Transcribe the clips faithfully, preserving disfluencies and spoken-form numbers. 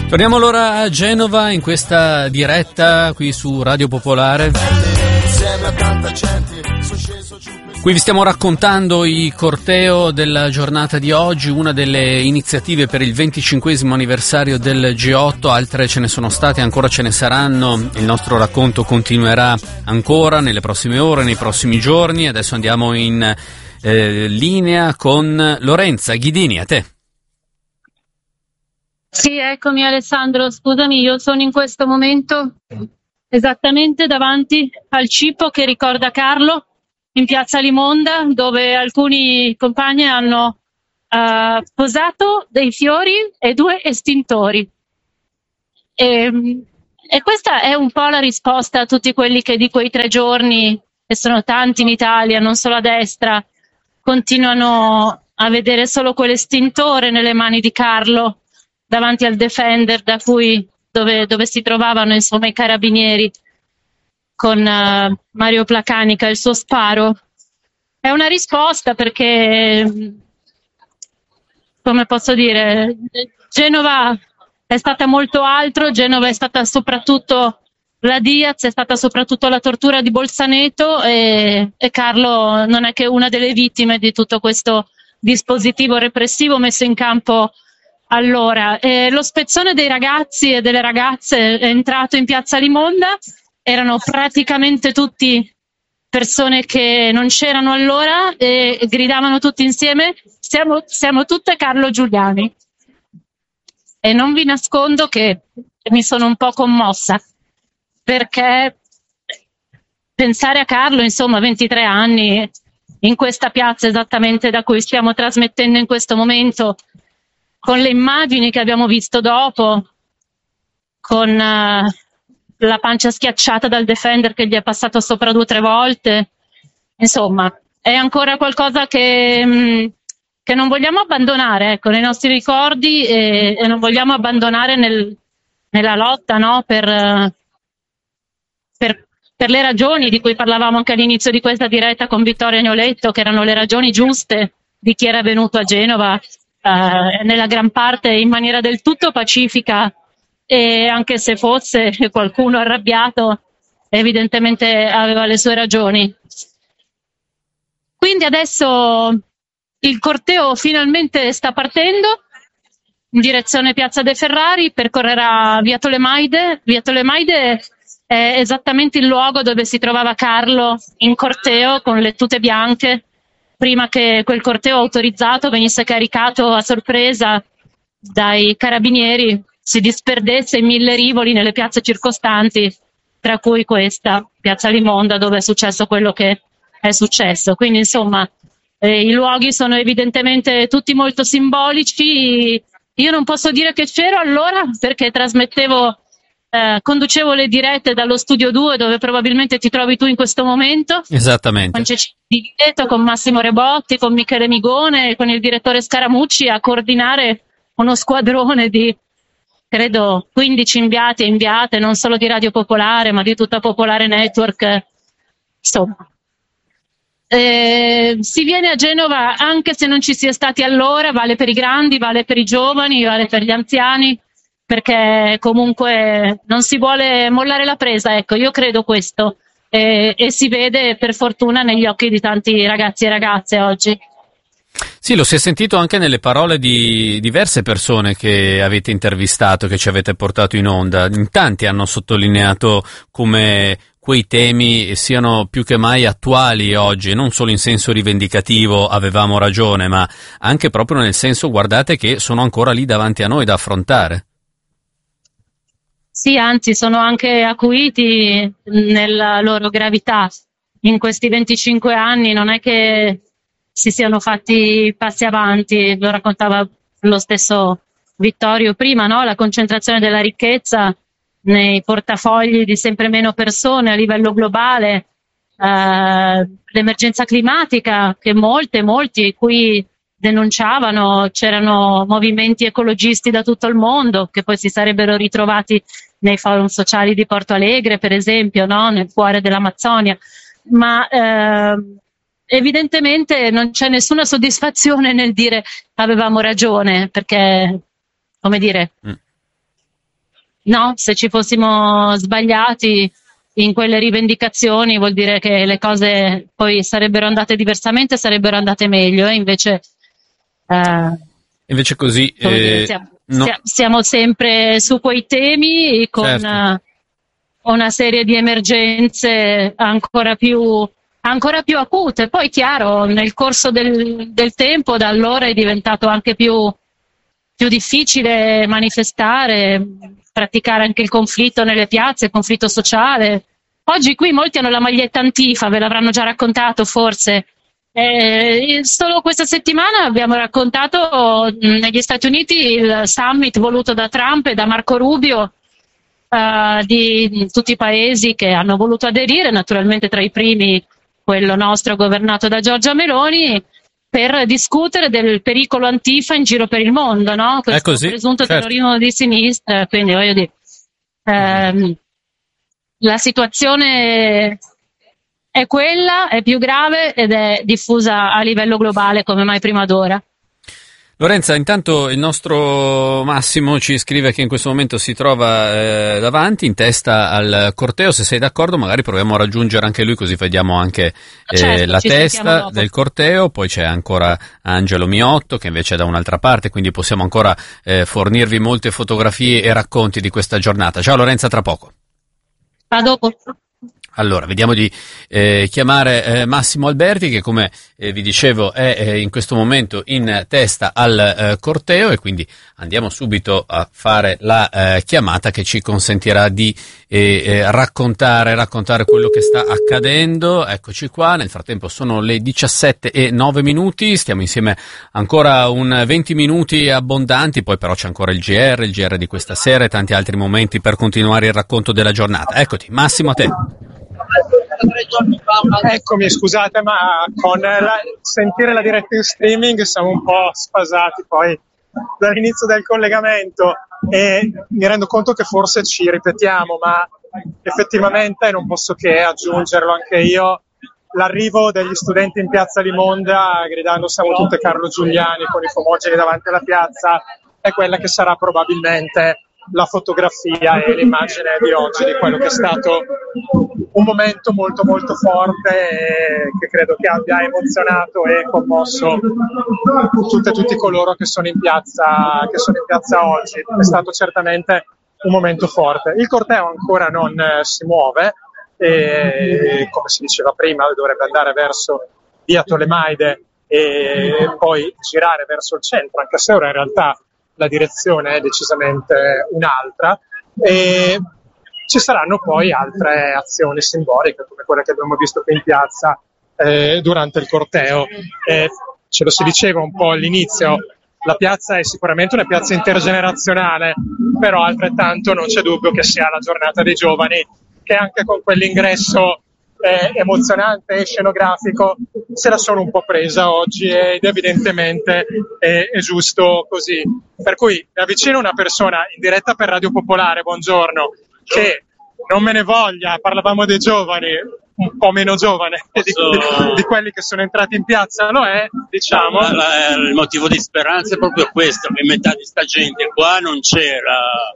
Torniamo allora a Genova in questa diretta qui su Radio Popolare. Qui vi stiamo raccontando i corteo della giornata di oggi, una delle iniziative per il venticinquesimo anniversario del G otto, altre ce ne sono state, ancora ce ne saranno. Il nostro racconto continuerà ancora nelle prossime ore, nei prossimi giorni. Adesso andiamo in eh, linea con Lorenza Ghidini, a te. Sì, eccomi Alessandro, scusami, io sono in questo momento esattamente davanti al cippo che ricorda Carlo in piazza Limonda, dove alcuni compagni hanno uh, posato dei fiori e due estintori. E, e questa è un po' la risposta a tutti quelli che di quei tre giorni, e sono tanti in Italia, non solo a destra, continuano a vedere solo quell'estintore nelle mani di Carlo davanti al Defender da cui, dove, dove si trovavano insomma i carabinieri con uh, Mario Placanica e il suo sparo. È una risposta perché, come posso dire, Genova è stata molto altro, Genova è stata soprattutto la Diaz, è stata soprattutto la tortura di Bolzaneto e, e Carlo non è che una delle vittime di tutto questo dispositivo repressivo messo in campo. Allora, eh, lo spezzone dei ragazzi e delle ragazze è entrato in piazza Limonda, erano praticamente tutti persone che non c'erano allora e gridavano tutti insieme: siamo, siamo tutte Carlo Giuliani. E non vi nascondo che mi sono un po' commossa, perché pensare a Carlo, insomma, ventitré anni, in questa piazza esattamente da cui stiamo trasmettendo in questo momento, con le immagini che abbiamo visto dopo, con uh, la pancia schiacciata dal Defender che gli è passato sopra due o tre volte, insomma, è ancora qualcosa che, mh, che non vogliamo abbandonare, ecco, nei nostri ricordi e, e non vogliamo abbandonare nel, nella lotta, no? per, uh, per, per le ragioni di cui parlavamo anche all'inizio di questa diretta con Vittorio Agnoletto, che erano le ragioni giuste di chi era venuto a Genova, Uh, nella gran parte in maniera del tutto pacifica, e anche se fosse qualcuno arrabbiato evidentemente aveva le sue ragioni. Quindi adesso il corteo finalmente sta partendo in direzione Piazza De Ferrari, percorrerà via Tolemaide. Via Tolemaide è esattamente il luogo dove si trovava Carlo in corteo con le tute bianche, prima che quel corteo autorizzato venisse caricato a sorpresa dai carabinieri, si disperdesse in mille rivoli nelle piazze circostanti, tra cui questa, Piazza Limonda, dove è successo quello che è successo. Quindi insomma eh, i luoghi sono evidentemente tutti molto simbolici. Io non posso dire che c'ero allora perché trasmettevo, eh, conducevo le dirette dallo studio due, dove probabilmente ti trovi tu in questo momento. Esattamente. Con Cecilia Di Lieto, con Massimo Rebotti, con Michele Migone, con il direttore Scaramucci a coordinare uno squadrone di, credo, quindici inviati e inviate, non solo di Radio Popolare, ma di tutta Popolare Network. Insomma, eh, si viene a Genova anche se non ci si è stati allora, vale per i grandi, vale per i giovani, vale per gli anziani, perché comunque non si vuole mollare la presa, ecco, io credo questo, e, e si vede per fortuna negli occhi di tanti ragazzi e ragazze oggi. Sì, lo si è sentito anche nelle parole di diverse persone che avete intervistato, che ci avete portato in onda. In tanti hanno sottolineato come quei temi siano più che mai attuali oggi, non solo in senso rivendicativo, avevamo ragione, ma anche proprio nel senso, guardate che sono ancora lì davanti a noi da affrontare. Sì, anzi, sono anche acuiti nella loro gravità. In questi venticinque anni non è che si siano fatti passi avanti, lo raccontava lo stesso Vittorio prima, no? La concentrazione della ricchezza nei portafogli di sempre meno persone a livello globale, eh, l'emergenza climatica che molte, molti qui denunciavano, c'erano movimenti ecologisti da tutto il mondo che poi si sarebbero ritrovati nei forum sociali di Porto Alegre, per esempio, no? Nel cuore dell'Amazzonia, ma eh, evidentemente non c'è nessuna soddisfazione nel dire avevamo ragione, perché, come dire, mm. no, se ci fossimo sbagliati in quelle rivendicazioni vuol dire che le cose poi sarebbero andate diversamente, sarebbero andate meglio, e invece eh, invece così come dire, eh, siamo, no. siamo sempre su quei temi con Certo. eh, una serie di emergenze ancora più ancora più acute. Poi chiaro, nel corso del, del tempo da allora è diventato anche più più difficile manifestare, praticare anche il conflitto nelle piazze, il conflitto sociale. Oggi qui molti hanno la maglietta Antifa, ve l'avranno già raccontato forse. Eh, solo questa settimana abbiamo raccontato mh, negli Stati Uniti il summit voluto da Trump e da Marco Rubio, eh, di tutti i paesi che hanno voluto aderire, naturalmente tra i primi quello nostro governato da Giorgia Meloni, per discutere del pericolo Antifa in giro per il mondo, no? Questo È così, presunto certo. terrorismo di sinistra, quindi voglio dire, ehm, la situazione è quella, è più grave ed è diffusa a livello globale come mai prima d'ora. Lorenza, intanto il nostro Massimo ci scrive che in questo momento si trova eh, davanti, in testa al corteo. Se sei d'accordo magari proviamo a raggiungere anche lui, così vediamo anche eh, certo, la ci testa del corteo. Poi c'è ancora Angelo Miotto che invece è da un'altra parte, quindi possiamo ancora eh, fornirvi molte fotografie e racconti di questa giornata. Ciao Lorenza, tra poco. A dopo. Allora, vediamo di eh, chiamare eh, Massimo Alberti, che come eh, vi dicevo è eh, in questo momento in testa al eh, corteo, e quindi andiamo subito a fare la eh, chiamata che ci consentirà di eh, eh, raccontare, raccontare quello che sta accadendo. Eccoci qua, nel frattempo sono le diciassette e nove minuti, stiamo insieme ancora un venti minuti abbondanti, poi però c'è ancora il G R, il G R di questa sera e tanti altri momenti per continuare il racconto della giornata. Eccoti, Massimo, a te. Eccomi, scusate, ma con la, sentire la diretta in streaming siamo un po' sfasati poi dall'inizio del collegamento, e mi rendo conto che forse ci ripetiamo, ma effettivamente non posso che aggiungerlo anche io. L'arrivo degli studenti in piazza Limonda gridando "Siamo tutte Carlo Giuliani" con i fumogeni davanti alla piazza è quella che sarà probabilmente la fotografia e l'immagine di oggi di quello che è stato un momento molto molto forte, e che credo che abbia emozionato e commosso tutte e tutti coloro che sono in piazza che sono in piazza oggi. È stato certamente un momento forte. Il corteo ancora non eh, si muove, e come si diceva prima dovrebbe andare verso via Tolemaide e poi girare verso il centro, anche se ora in realtà la direzione è decisamente un'altra, e ci saranno poi altre azioni simboliche come quelle che abbiamo visto qui in piazza eh, durante il corteo. Eh, ce lo si diceva un po' all'inizio, la piazza è sicuramente una piazza intergenerazionale, però altrettanto non c'è dubbio che sia la giornata dei giovani, che anche con quell'ingresso eh, emozionante e scenografico se la sono un po' presa oggi, ed evidentemente è, è giusto così. Per cui mi avvicino a una persona in diretta per Radio Popolare, buongiorno, che non me ne voglia, parlavamo dei giovani, un po' meno giovane di, di, di quelli che sono entrati in piazza, lo è, diciamo. La, la, il motivo di speranza è proprio questo, che metà di sta gente qua non c'era,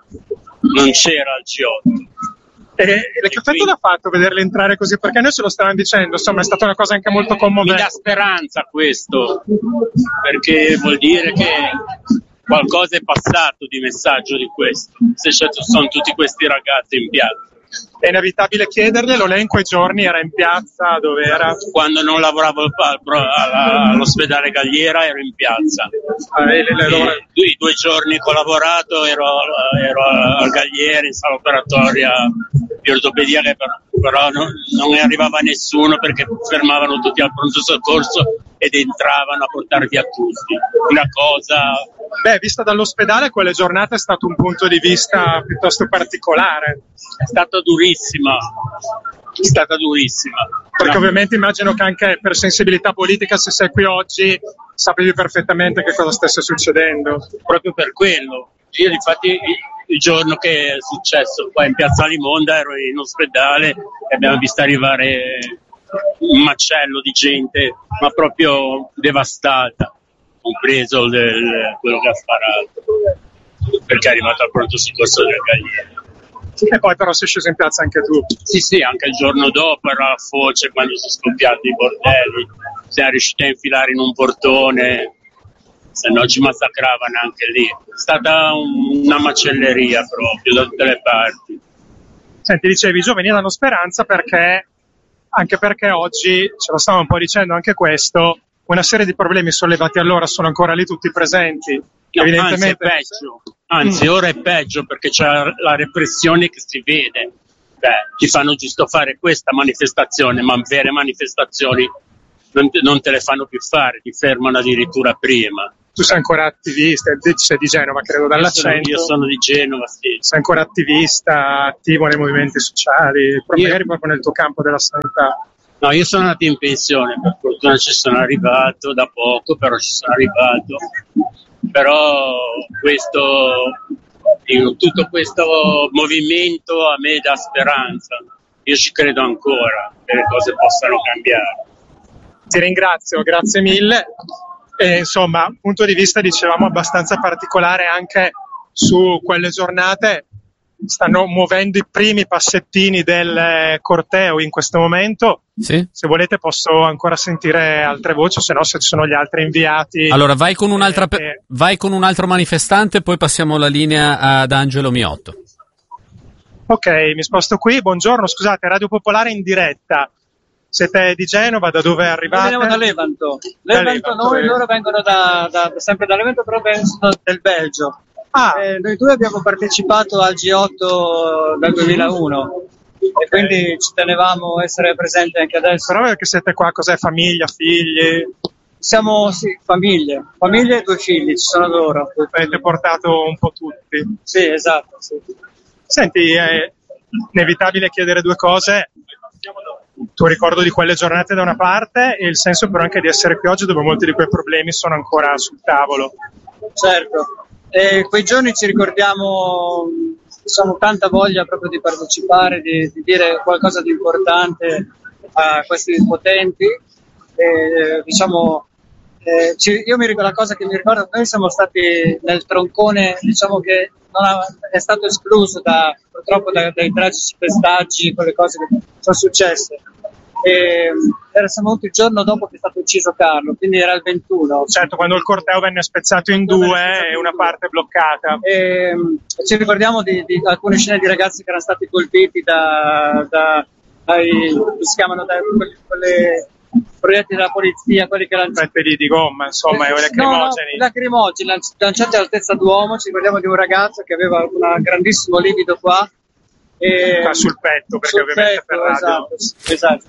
non c'era al G otto. E, e che effetto l'ha fatto vederli entrare così? Perché noi ce lo stavano dicendo, insomma è stata una cosa anche molto commovente. Mi dà speranza questo, perché vuol dire che qualcosa è passato di messaggio di questo, se sono tutti questi ragazzi in piazza. È inevitabile chiederglielo, lei in quei giorni era in piazza, dove era? Quando non lavoravo all'ospedale Galliera ero in piazza. Ah, lei, lei, lei, I, I due giorni che ho lavorato ero, ero al Galliera in sala operatoria di ortopedia, che però, però non, non arrivava nessuno perché fermavano tutti al pronto soccorso ed entravano a portare via tutti. Una cosa... Beh, vista dall'ospedale quelle giornate è stato un punto di vista piuttosto particolare. È stata durissima, è stata durissima. Perché no. Ovviamente immagino che anche per sensibilità politica, se sei qui oggi, sapevi perfettamente che cosa stesse succedendo. Proprio per quello. Io infatti il giorno che è successo qua in piazza Limonda ero in ospedale e abbiamo visto arrivare un macello di gente, ma proprio devastata, compreso del, quello che ha sparato. perché è arrivato al pronto soccorso del Gallieri. E poi però sei sceso in piazza anche tu. Sì, sì, anche il giorno dopo ero alla foce quando sono scoppiati i bordelli, siamo riusciti a infilare in un portone, se no ci massacravano anche lì. È stata un, una macelleria proprio da tutte le parti. Senti, dicevi, i giovani danno speranza perché, anche perché oggi, ce lo stavamo un po' dicendo anche questo, una serie di problemi sollevati allora sono ancora lì tutti presenti. No, Evidentemente... anzi è peggio, anzi Mm. ora è peggio perché c'è la repressione che si vede. Beh, ti fanno giusto fare questa manifestazione, ma vere manifestazioni non te, non te le fanno più fare, ti fermano addirittura prima. Tu sei ancora attivista, sei di Genova, credo, Io sono, dall'accento. io sono di Genova, sì. Sei ancora attivista, attivo nei movimenti sociali, però Io- magari proprio nel tuo campo della sanità. No, io sono andato in pensione, per fortuna ci sono arrivato da poco, però ci sono arrivato. Però questo, in tutto questo movimento a me dà speranza. Io ci credo ancora che le cose possano cambiare. Ti ringrazio, grazie mille. E, insomma, punto di vista, dicevamo, abbastanza particolare anche su quelle giornate. Stanno muovendo i primi passettini del corteo in questo momento. Sì? Se volete posso ancora sentire altre voci, se no se ci sono gli altri inviati. Allora vai con un'altra pe- Eh, vai con un altro manifestante, poi passiamo la linea ad Angelo Miotto. Ok, mi sposto qui. Buongiorno, scusate, Radio Popolare in diretta. Siete di Genova, da dove Noi arrivate? veniamo da Levanto. Da Levanto, Levanto, noi, eh. loro vengono da, da, sempre da Levanto, però vengono del Belgio. Ah, Eh, noi due abbiamo partecipato al G otto dal duemilauno e quindi ci tenevamo a essere presenti anche adesso. però perché siete qua, cos'è? Famiglia, figli? Siamo sì, famiglie, famiglie e due figli, ci sono loro. Avete portato un po' tutti. Sì, esatto. Sì. Senti, è inevitabile chiedere due cose. Tu ricordo di quelle giornate da una parte e il senso però anche di essere qui oggi dove molti di quei problemi sono ancora sul tavolo. Certo, e quei giorni ci ricordiamo, diciamo, tanta voglia proprio di partecipare, di, di dire qualcosa di importante a questi potenti. E, diciamo, eh, ci, io mi ricordo la cosa che mi ricordo, noi siamo stati nel troncone, diciamo che non ha, è stato escluso da, purtroppo da, dai tragici pestaggi, quelle cose che sono successe. E, era, siamo venuti il giorno dopo che è stato ucciso Carlo, quindi era il ventuno. Certo, quando il corteo venne spezzato in due e una parte bloccata. E, ci ricordiamo di, di alcune scene di ragazzi che erano stati colpiti da, da dai, come si chiamano, da quelle, quelle proiettili della polizia, quelli che lanciavano Fette di, di gomma, insomma, e lacrimogeni. no, no, lacrimogeni lanci- lanciati all'altezza d'uomo. Ci ricordiamo di un ragazzo che aveva un grandissimo livido qua, e, Qua sul petto, perché sul ovviamente petto, per radio. esatto, sì, esatto.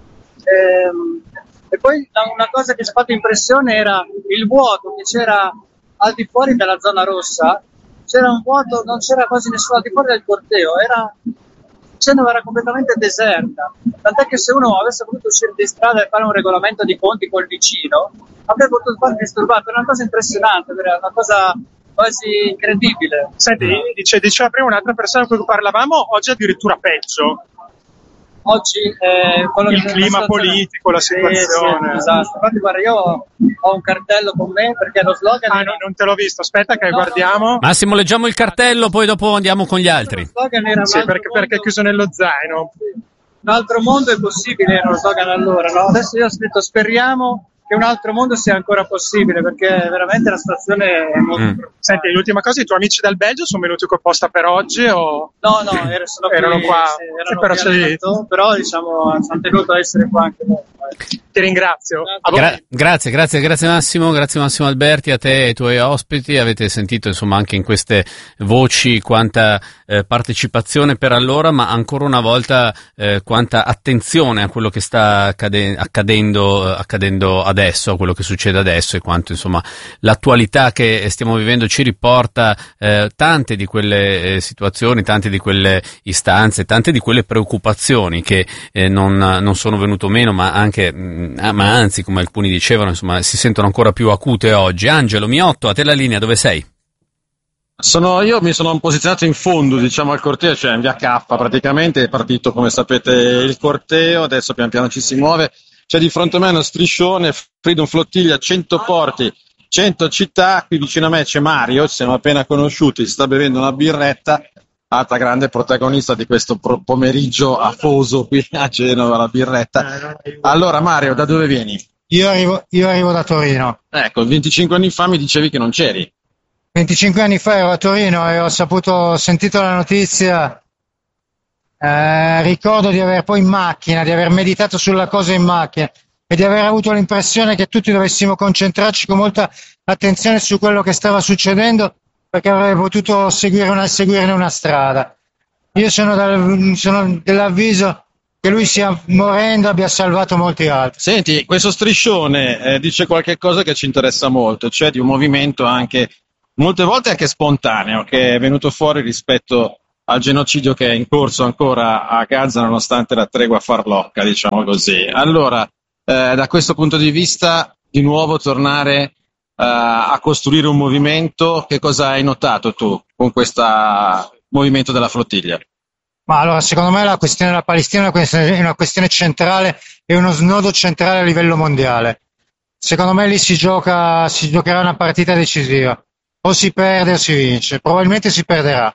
Ehm, e poi una cosa che ci ha fatto impressione era il vuoto che c'era al di fuori della zona rossa. C'era un vuoto, non c'era quasi nessuno al di fuori del corteo, era Genova era completamente deserta, tant'è che se uno avesse voluto uscire di strada e fare un regolamento di conti col vicino avrebbe potuto fare disturbato. Era una cosa impressionante, era una cosa quasi incredibile. Senti, dice, diceva prima un'altra persona con cui parlavamo, oggi addirittura peggio. Oggi eh, quello Il che clima la situazione- politico, la Sì, situazione. sì, esatto. Infatti guarda, io ho un cartello con me perché lo slogan Ah, era- no, non te l'ho visto, aspetta che No, guardiamo. Massimo, leggiamo il cartello, poi dopo andiamo con gli lo altri. slogan era un Sì, altro perché, perché è mondo- chiuso nello zaino. un altro mondo è possibile, era lo slogan allora, no? Adesso io ho scritto speriamo che un altro mondo sia ancora possibile, perché veramente la situazione è molto Mm. Senti, l'ultima cosa, i tuoi amici dal Belgio sono venuti qua apposta per oggi o... No, no, era- sono Erano qui, qua, sì, sì, erano però qui c'è- a Levanto, però diciamo sono tenuto a essere qua anche noi. Ti ringrazio. A voi. Gra- grazie, grazie, grazie Massimo, grazie Massimo Alberti, a te e ai tuoi ospiti. Avete sentito insomma anche in queste voci quanta eh, partecipazione per allora, ma ancora una volta eh, quanta attenzione a quello che sta accade- accadendo, eh, accadendo adesso, a quello che succede adesso, e quanto insomma l'attualità che stiamo vivendo ci riporta eh, tante di quelle eh, situazioni, tante di quelle istanze, tante di quelle preoccupazioni che eh, non, non sono venute meno, ma anche mh, ma anzi, come alcuni dicevano, insomma, si sentono ancora più acute oggi. Angelo Miotto, a te la linea, dove sei? Sono, io mi sono posizionato in fondo, diciamo, al corteo, cioè in via K praticamente. È partito, come sapete, il corteo, adesso pian piano ci si muove. C'è di fronte a me uno striscione, Freedom Flottiglia, cento porti, Centocittà, qui vicino a me c'è Mario, ci siamo appena conosciuti, si sta bevendo una birretta, altra grande protagonista di questo pro- pomeriggio afoso qui a Genova, la birretta. Allora Mario, da dove vieni? Io arrivo, io arrivo da Torino. Ecco, venticinque anni fa mi dicevi che non c'eri. venticinque anni fa ero a Torino e ho saputo, ho sentito la notizia, eh, ricordo di aver poi in macchina, di aver meditato sulla cosa in macchina e di aver avuto l'impressione che tutti dovessimo concentrarci con molta attenzione su quello che stava succedendo, perché avrei potuto seguire una, seguirne una strada. Io sono, dal, sono dell'avviso che lui sia morendo abbia salvato molti altri. Senti, questo striscione eh, dice qualche cosa che ci interessa molto, cioè di un movimento anche, molte volte anche spontaneo, che è venuto fuori rispetto al genocidio che è in corso ancora a Gaza nonostante la tregua farlocca, diciamo così. Allora, eh, da questo punto di vista, di nuovo tornare eh, a costruire un movimento, che cosa hai notato tu con questo movimento della flottiglia? Ma allora, secondo me la questione della Palestina è una questione, è una questione centrale e uno snodo centrale a livello mondiale. Secondo me lì si gioca, si giocherà una partita decisiva. O si perde o si vince. Probabilmente si perderà,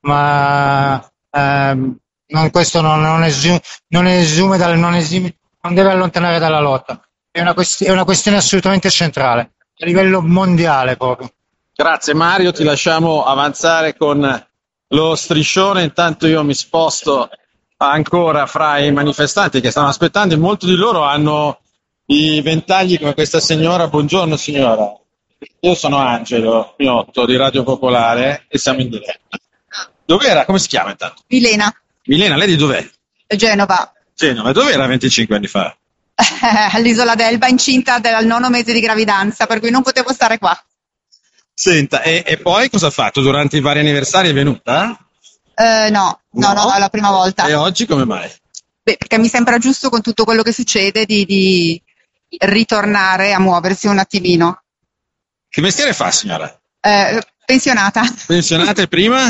ma ehm, non, questo non, non, esume, non esume dal, non, esime, non deve allontanare dalla lotta. È una, quest- è una questione assolutamente centrale, a livello mondiale proprio. Grazie Mario, ti lasciamo avanzare con lo striscione, intanto io mi sposto ancora fra i manifestanti che stanno aspettando e molti di loro hanno i ventagli come questa signora. Buongiorno signora, io sono Angelo Miotto di Radio Popolare e siamo in diretta. Dov'era? Come si chiama intanto? Milena. Milena, lei di dov'è? Genova. Genova, dov'era venticinque anni fa? All'isola d'Elba, incinta del nono mese di gravidanza, per cui non potevo stare qua. Senta, e, e poi cosa ha fatto? Durante i vari anniversari è venuta? Uh, no, no, no, no, è la prima volta. E oggi come mai? Beh, perché mi sembra giusto con tutto quello che succede di, di ritornare a muoversi un attimino. Che mestiere fa signora? Uh, pensionata. Pensionata e prima?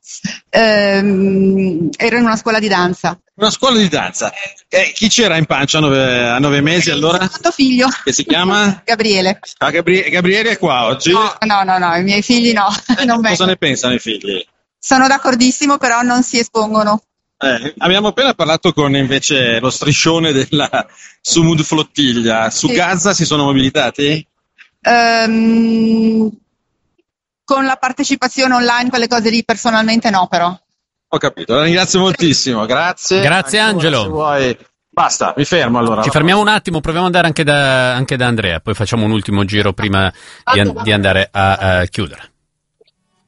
Uh, ero in una scuola di danza. Una scuola di danza. Eh, chi c'era in pancia a nove, a nove mesi allora? Il secondo figlio. Che si chiama? Gabriele. Ah, Gabri- Gabriele è qua oggi? No, no, no, no, i miei figli no. Eh, non cosa vengono. ne pensano i figli? Sono d'accordissimo, però non si espongono. Eh, abbiamo appena parlato con invece lo striscione della Sumud Flottiglia. Su Sì. Gaza si sono mobilitati? Um, con la partecipazione online, quelle cose lì personalmente no, però. Ho capito, la ringrazio moltissimo, grazie. Grazie Ancora, Angelo. se vuoi. Basta, mi fermo allora. Ci fermiamo un attimo, proviamo ad andare anche da, anche da Andrea, poi facciamo un ultimo giro prima di, an- di andare a, a chiudere.